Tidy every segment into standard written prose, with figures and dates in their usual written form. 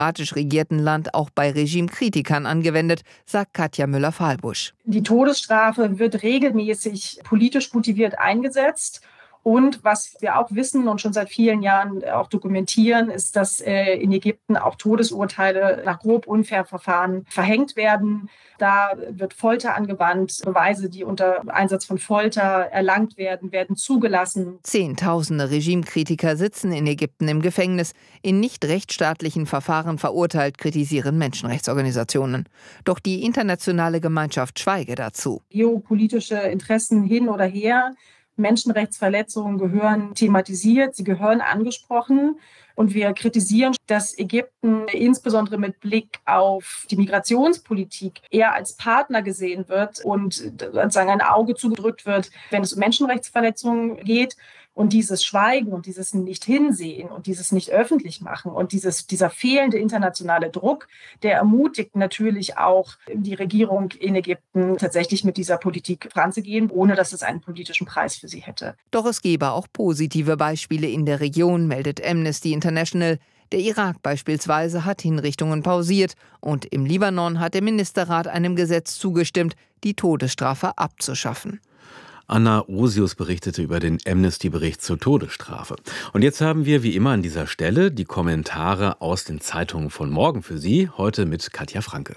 demokratisch regierten Land auch bei Regimekritikern angewendet, sagt Katja Müller-Fahlbusch. Die Todesstrafe wird regelmäßig politisch motiviert eingesetzt. Und was wir auch wissen und schon seit vielen Jahren auch dokumentieren, ist, dass in Ägypten auch Todesurteile nach grob unfair Verfahren verhängt werden. Da wird Folter angewandt. Beweise, die unter Einsatz von Folter erlangt werden, werden zugelassen. Zehntausende Regimekritiker sitzen in Ägypten im Gefängnis. In nicht rechtsstaatlichen Verfahren verurteilt, kritisieren Menschenrechtsorganisationen. Doch die internationale Gemeinschaft schweige dazu. Geopolitische Interessen hin oder her. Menschenrechtsverletzungen gehören thematisiert, sie gehören angesprochen. Und wir kritisieren, dass Ägypten insbesondere mit Blick auf die Migrationspolitik eher als Partner gesehen wird und sozusagen ein Auge zugedrückt wird, wenn es um Menschenrechtsverletzungen geht. Und dieses Schweigen und dieses Nicht-Hinsehen und dieses Nicht-Öffentlich machen und dieser fehlende internationale Druck, der ermutigt natürlich auch die Regierung in Ägypten tatsächlich mit dieser Politik voranzugehen, ohne dass es einen politischen Preis für sie hätte. Doch es gebe auch positive Beispiele in der Region, meldet Amnesty International. Der Irak beispielsweise hat Hinrichtungen pausiert und im Libanon hat der Ministerrat einem Gesetz zugestimmt, die Todesstrafe abzuschaffen. Anna Rosius berichtete über den Amnesty-Bericht zur Todesstrafe. Und jetzt haben wir wie immer an dieser Stelle die Kommentare aus den Zeitungen von morgen für Sie, heute mit Katja Franke.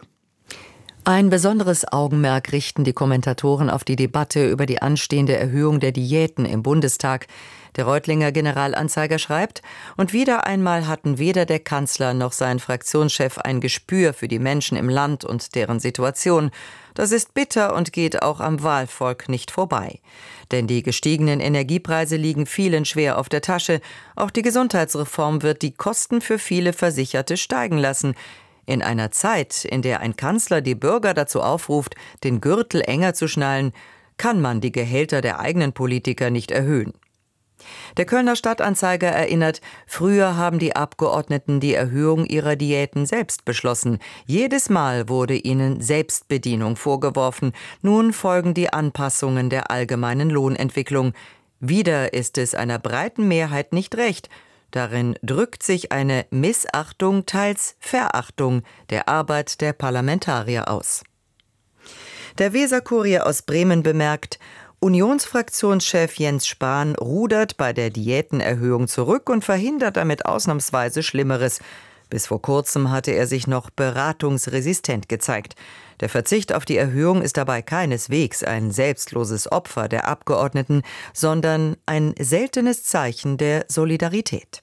Ein besonderes Augenmerk richten die Kommentatoren auf die Debatte über die anstehende Erhöhung der Diäten im Bundestag. Der Reutlinger Generalanzeiger schreibt, und wieder einmal hatten weder der Kanzler noch sein Fraktionschef ein Gespür für die Menschen im Land und deren Situation. Das ist bitter und geht auch am Wahlvolk nicht vorbei. Denn die gestiegenen Energiepreise liegen vielen schwer auf der Tasche. Auch die Gesundheitsreform wird die Kosten für viele Versicherte steigen lassen. In einer Zeit, in der ein Kanzler die Bürger dazu aufruft, den Gürtel enger zu schnallen, kann man die Gehälter der eigenen Politiker nicht erhöhen. Der Kölner Stadtanzeiger erinnert, früher haben die Abgeordneten die Erhöhung ihrer Diäten selbst beschlossen. Jedes Mal wurde ihnen Selbstbedienung vorgeworfen. Nun folgen die Anpassungen der allgemeinen Lohnentwicklung. Wieder ist es einer breiten Mehrheit nicht recht. Darin drückt sich eine Missachtung, teils Verachtung der Arbeit der Parlamentarier aus. Der Weser-Kurier aus Bremen bemerkt, Unionsfraktionschef Jens Spahn rudert bei der Diätenerhöhung zurück und verhindert damit ausnahmsweise Schlimmeres. Bis vor kurzem hatte er sich noch beratungsresistent gezeigt. Der Verzicht auf die Erhöhung ist dabei keineswegs ein selbstloses Opfer der Abgeordneten, sondern ein seltenes Zeichen der Solidarität.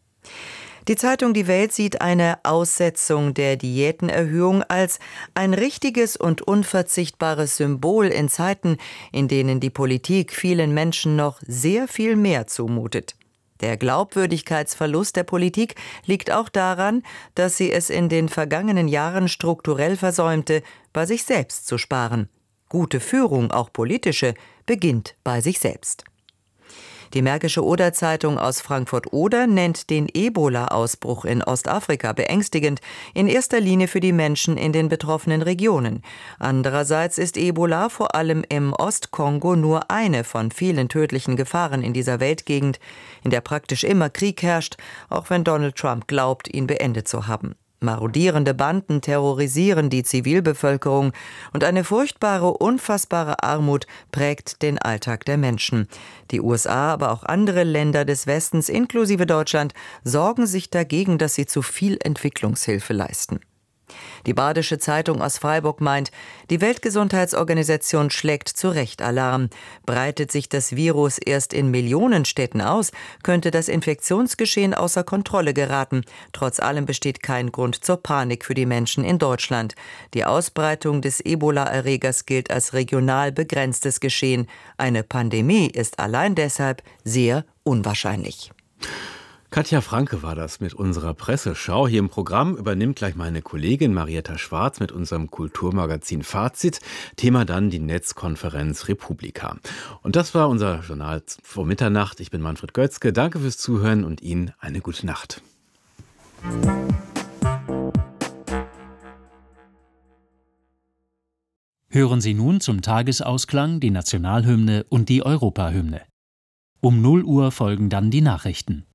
Die Zeitung Die Welt sieht eine Aussetzung der Diätenerhöhung als ein richtiges und unverzichtbares Symbol in Zeiten, in denen die Politik vielen Menschen noch sehr viel mehr zumutet. Der Glaubwürdigkeitsverlust der Politik liegt auch daran, dass sie es in den vergangenen Jahren strukturell versäumte, bei sich selbst zu sparen. Gute Führung, auch politische, beginnt bei sich selbst. Die Märkische Oder-Zeitung aus Frankfurt-Oder nennt den Ebola-Ausbruch in Ostafrika beängstigend, in erster Linie für die Menschen in den betroffenen Regionen. Andererseits ist Ebola vor allem im Ostkongo nur eine von vielen tödlichen Gefahren in dieser Weltgegend, in der praktisch immer Krieg herrscht, auch wenn Donald Trump glaubt, ihn beendet zu haben. Marodierende Banden terrorisieren die Zivilbevölkerung und eine furchtbare, unfassbare Armut prägt den Alltag der Menschen. Die USA, aber auch andere Länder des Westens, inklusive Deutschland, sorgen sich dagegen, dass sie zu viel Entwicklungshilfe leisten. Die Badische Zeitung aus Freiburg meint, die Weltgesundheitsorganisation schlägt zu Recht Alarm. Breitet sich das Virus erst in Millionenstädten aus, könnte das Infektionsgeschehen außer Kontrolle geraten. Trotz allem besteht kein Grund zur Panik für die Menschen in Deutschland. Die Ausbreitung des Ebola-Erregers gilt als regional begrenztes Geschehen. Eine Pandemie ist allein deshalb sehr unwahrscheinlich. Katja Franke war das mit unserer Presseschau. Hier im Programm übernimmt gleich meine Kollegin Marietta Schwarz mit unserem Kulturmagazin Fazit. Thema dann die Netzkonferenz Republika. Und das war unser Journal vor Mitternacht. Ich bin Manfred Götzke. Danke fürs Zuhören und Ihnen eine gute Nacht. Hören Sie nun zum Tagesausklang die Nationalhymne und die Europahymne. Um 0 Uhr folgen dann die Nachrichten.